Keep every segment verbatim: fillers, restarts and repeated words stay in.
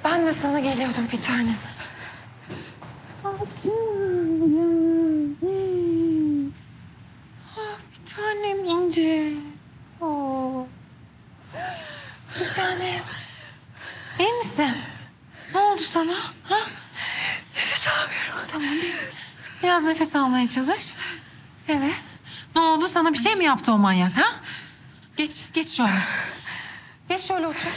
Ben de sana geliyordum bir tanem. Ah, bir tanem İnci. Oo. Bir tanem. İyi misin? Ne oldu sana? Ha? Nefes alamıyorum. Tamam. Bir, biraz nefes almaya çalış. Evet. Ne oldu? Sana bir şey mi yaptı o manyak ha? Geç, geç şöyle. Geç şöyle otur.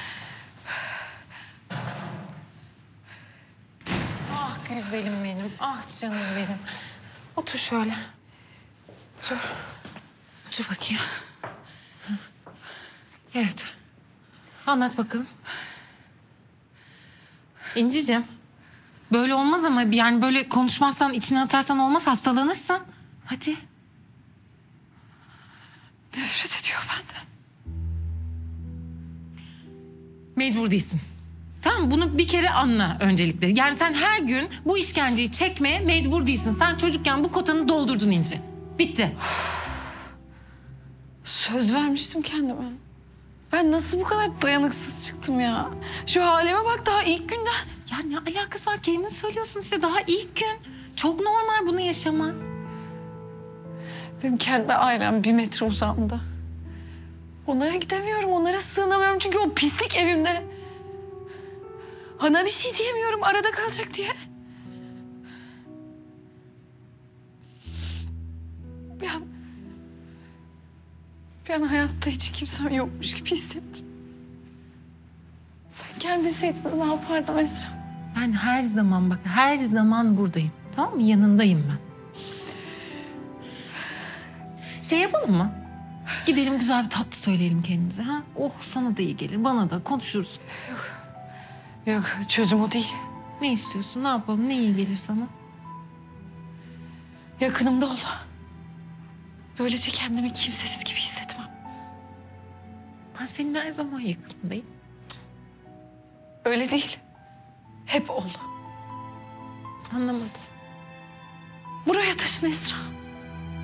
Ah güzelim benim. Ah canım benim. Otur şöyle. Otur. Otur bakayım. Evet. Anlat bakalım. İnciciğim. Böyle olmaz ama yani böyle konuşmazsan, içine atarsan olmaz, hastalanırsın. Hadi. Nefret ediyor benden. Mecbur değilsin. Tamam, bunu bir kere anla öncelikle. Yani sen her gün bu işkenceyi çekmeye mecbur değilsin. Sen çocukken bu kotanı doldurdun İnci. Bitti. Söz vermiştim kendime. Ben nasıl bu kadar dayanıksız çıktım ya? Şu halime bak daha ilk günden. Ya ne alakası var? Kendin söylüyorsun işte, daha ilk gün. Çok normal bunu yaşaman. Benim kendi ailem bir metre uzağımda. Onlara gidemiyorum, onlara sığınamıyorum çünkü o pislik evimde. Ana bir şey diyemiyorum arada kalacak diye. Bir an... Bir an hayatta hiç kimsem yokmuş gibi hissettim. Sen gelmeseydin ne yapardım Esra? Ben her zaman bak, her zaman buradayım. Tamam mı? Yanındayım ben. Şey yapalım mı? Gidelim güzel bir tatlı söyleyelim kendimize. Ha? Oh, sana da iyi gelir, bana da konuşuruz. Yok çözüm o değil. Ne istiyorsun? Ne yapalım? Ne iyi gelir sana? Yakınımda ol. Böylece kendimi kimsesiz gibi hissetmem. Ben senin her zaman yakınındayım. Öyle değil. Hep ol. Anlamadım. Buraya taşın Esra.